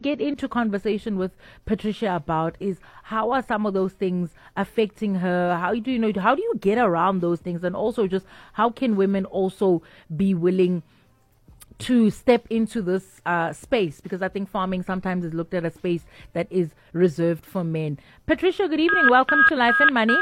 get into conversation with Patricia about is how are some of those things affecting her? How do you get around those things? And also just how can women also be willing to step into this space, because I think farming sometimes is looked at a space that is reserved for men. Patricia, good evening. Welcome to Life and Money.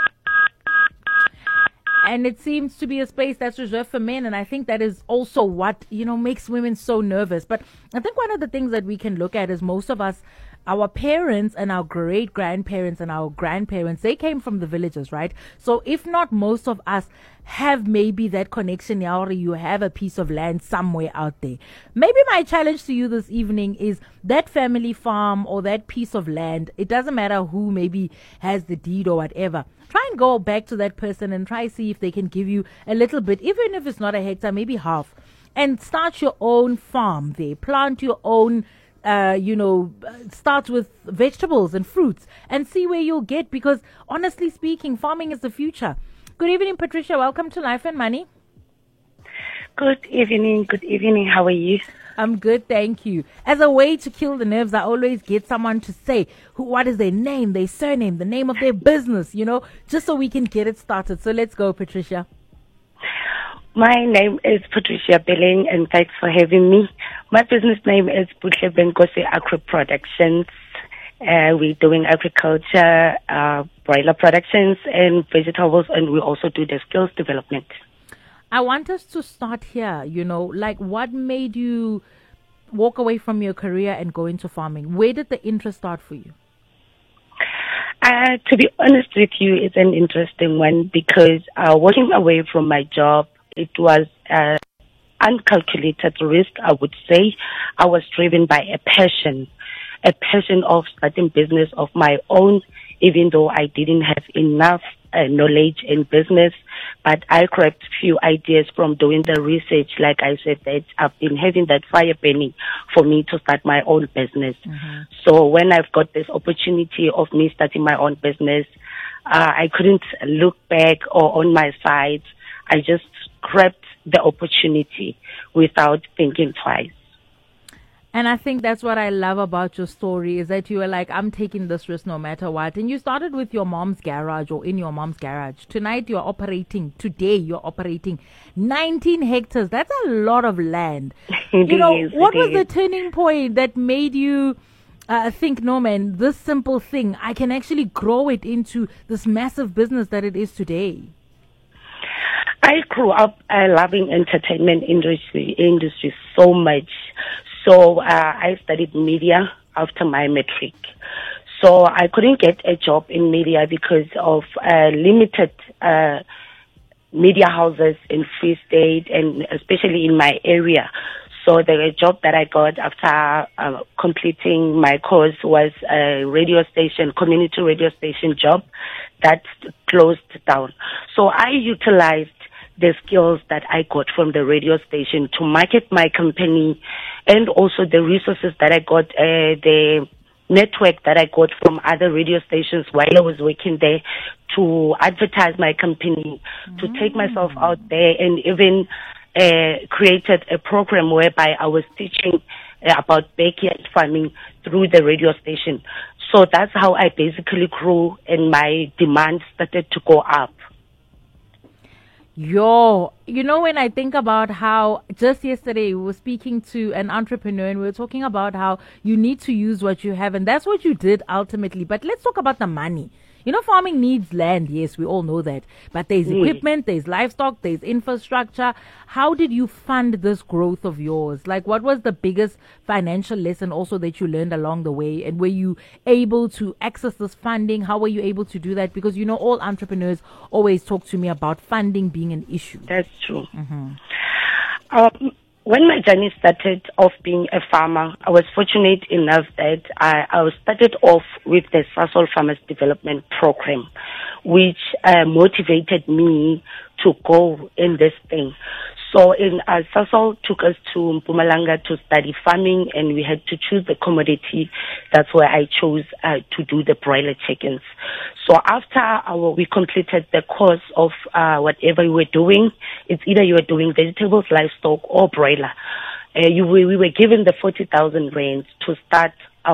And it seems to be a space that's reserved for men. And I think that is also what, makes women so nervous. But I think one of the things that we can look at is most of us, our parents and our great grandparents and our grandparents, they came from the villages, right? So if not most of us have maybe that connection now, or you have a piece of land somewhere out there. Maybe my challenge to you this evening is that family farm or that piece of land. It doesn't matter who maybe has the deed or whatever. Try and go back to that person and try see if they can give you a little bit, even if it's not a hectare, maybe half, and start your own farm there. Plant your own start with vegetables and fruits and see where you'll get, because honestly speaking, farming is the future. Good evening, Patricia. Welcome to Life and Money. Good evening. Good evening. How are you? I'm good, thank you. As a way to kill the nerves, I always get someone to say what is their name, their surname, the name of their business, just so we can get it started. So let's go, Patricia. My name is Patricia Beleng, and thanks for having me. My business name is Butle Benkosi Agri Productions. We're doing agriculture, broiler productions, and vegetables, and we also do the skills development. I want us to start here, what made you walk away from your career and go into farming? Where did the interest start for you? To be honest with you, it's an interesting one, because walking away from my job, it was uncalculated risk, I would say. I was driven by a passion of starting business of my own, even though I didn't have enough knowledge in business. But I grabbed a few ideas from doing the research. Like I said, that I've been having that fire burning for me to start my own business. Mm-hmm. So when I've got this opportunity of me starting my own business, I couldn't look back or on my side. I just grabbed the opportunity without thinking twice. And I think that's what I love about your story, is that you were like, I'm taking this risk no matter what. And you started with your mom's garage, or in your mom's garage. Today you're operating 19 hectares. That's a lot of land. What was the turning point that made you think, no man, this simple thing, I can actually grow it into this massive business that it is today? I grew up loving entertainment industry so much. So I studied media after my matric. So I couldn't get a job in media because of limited media houses in Free State, and especially in my area. So the job that I got after completing my course was a community radio station job that closed down. So I utilized the skills that I got from the radio station to market my company, and also the resources that I got, the network that I got from other radio stations while I was working there, to advertise my company, to take myself out there, and even created a program whereby I was teaching about backyard farming through the radio station. So that's how I basically grew, and my demand started to go up. When I think about how just yesterday we were speaking to an entrepreneur, and we were talking about how you need to use what you have, and that's what you did ultimately. But let's talk about the money. Farming needs land. Yes, we all know that. But there's equipment, there's livestock, there's infrastructure. How did you fund this growth of yours? Like, what was the biggest financial lesson also that you learned along the way? And were you able to access this funding? How were you able to do that? Because, all entrepreneurs always talk to me about funding being an issue. That's true. Mm-hmm. When my journey started off being a farmer, I was fortunate enough that I started off with the Sasol Farmers Development Program, which motivated me to go in this thing. So Sasol took us to Mpumalanga to study farming, and we had to choose the commodity. That's where I chose to do the broiler chickens. So after we completed the course of whatever we were doing, it's either you were doing vegetables, livestock, or broiler. We were given the 40,000 rands to start